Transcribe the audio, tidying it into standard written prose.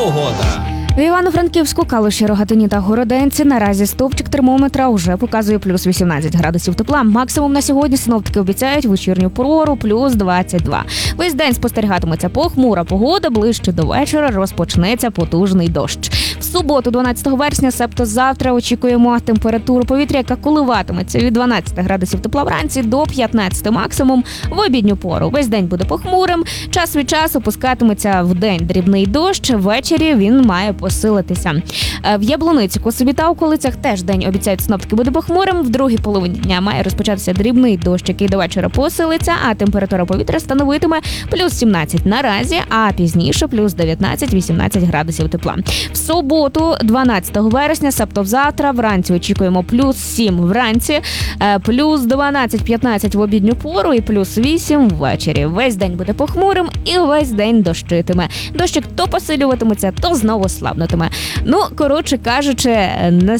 погода. В Івано-Франківську, Калуші, Рогатині та Городенці наразі стовпчик термометра вже показує плюс 18 градусів тепла. Максимум на сьогодні синоптики обіцяють вечірню пору плюс 22. Весь день спостерігатиметься похмура погода, ближче до вечора розпочнеться потужний дощ. В суботу, 12 вересня, себто завтра, очікуємо температуру повітря, яка коливатиметься від 12 градусів тепла вранці до 15 максимум в обідню пору. Весь день буде похмурим, час від часу опускатиметься в день дрібний дощ, ввечері він має посилитися. В Яблуниці, Косові та околицях теж день обіцяють синоптики буде похмурим, в другій половині дня має розпочатися дрібний дощ, який до вечора посилиться, а температура повітря становитиме плюс 17 наразі, а пізніше плюс 19-18 градусів тепла. В суботу, 12 вересня, себто завтра, вранці очікуємо плюс 7 вранці, плюс 12-15 в обідню пору і плюс 8 ввечері. Весь день буде похмурим і весь день дощитиме. Дощик то посилюватиметься, то знову слабнутиме. Ну, коротше кажучи,